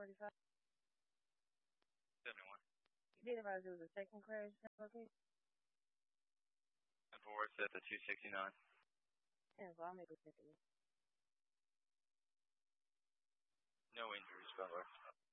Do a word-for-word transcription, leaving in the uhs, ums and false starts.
forty-five. seventy-one. You did advise there was a second crash in that location? ten four, set the two sixty-nine. ten four, I'll make a second. No injuries, by the way.